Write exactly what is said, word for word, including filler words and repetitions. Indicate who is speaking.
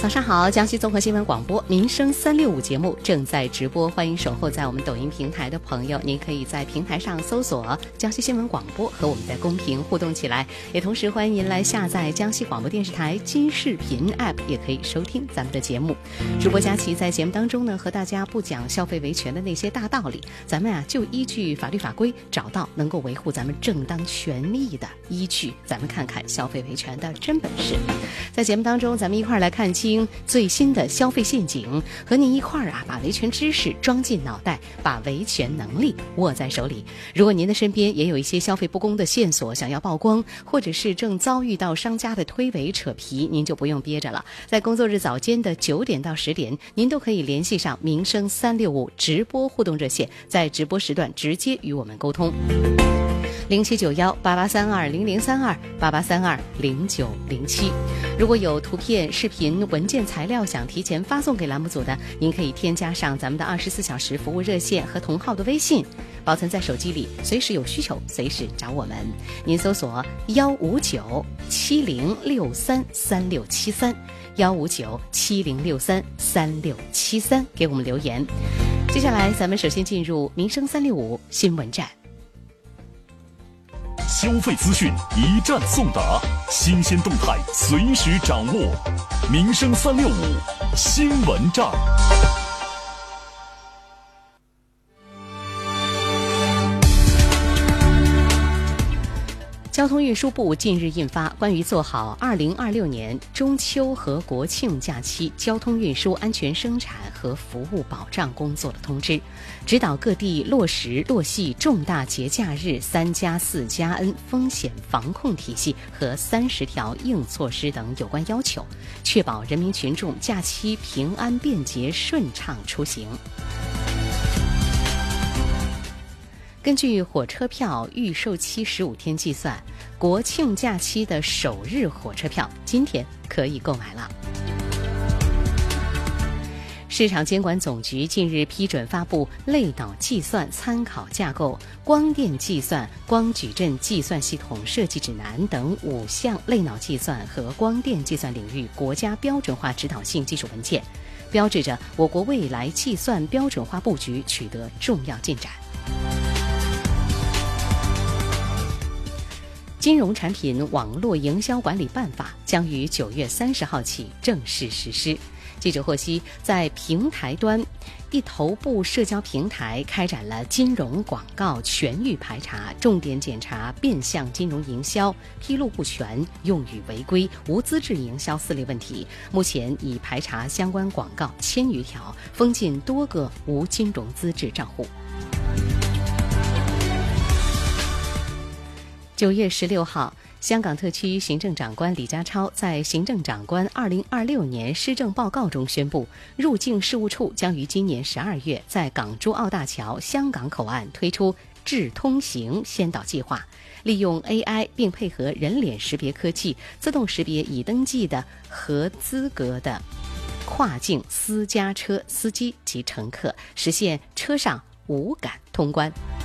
Speaker 1: 早上好，江西综合新闻广播民生三六五节目正在直播，欢迎守候在我们抖音平台的朋友，您可以在平台上搜索江西新闻广播和我们的公屏互动起来，也同时欢迎您来下载江西广播电视台金视频 App， 也可以收听咱们的节目。主播佳琪在节目当中呢，和大家不讲消费维权的那些大道理，咱们啊就依据法律法规找到能够维护咱们正当权利的依据，咱们看看消费维权的真本事。在节目当中，咱们一块儿来看清最新的消费陷阱，和您一块儿啊把维权知识装进脑袋，把维权能力握在手里。如果您的身边也有一些消费不公的线索想要曝光，或者是正遭遇到商家的推诿扯皮，您就不用憋着了。在工作日早间的九点到十点，您都可以联系上民生三六五直播互动热线，在直播时段直接与我们沟通。零七九幺八八三二零零三二八八三二零九零七。如果有图片、视频、文件材料想提前发送给栏目组的，您可以添加上咱们的二十四小时服务热线和同号的微信，保存在手机里，随时有需求随时找我们。您搜索幺五九七零六三三六七三幺五九七零六三三六七三给我们留言。接下来咱们首先进入民生三六五新闻站。
Speaker 2: 消费资讯一站送达，新鲜动态随时掌握。民生三六五新闻站。
Speaker 1: 交通运输部近日印发关于做好二零二六年中秋和国庆假期交通运输安全生产和服务保障工作的通知，指导各地落实落细重大节假日三加四加 N 风险防控体系和三十条硬措施等有关要求，确保人民群众假期平安便捷顺畅出行。根据火车票预售期十五天计算，国庆假期的首日火车票今天可以购买了。市场监管总局近日批准发布类脑计算参考架构、光电计算、光矩阵计算系统设计指南等五项类脑计算和光电计算领域国家标准化指导性技术文件，标志着我国未来计算标准化布局取得重要进展。金融产品网络营销管理办法将于九月三十号起正式实施。记者获悉，在平台端，一头部社交平台开展了金融广告全域排查，重点检查变相金融营销、披露不全、用语违规、无资质营销四类问题。目前已排查相关广告千余条，封禁多个无金融资质账户。九月十六号，香港特区行政长官李家超在行政长官二零二六年施政报告中宣布，入境事务处将于今年十二月在港珠澳大桥香港口岸推出智通行先导计划，利用 A I 并配合人脸识别科技，自动识别已登记的合资格的跨境私家车司机及乘客，实现车上无感通关。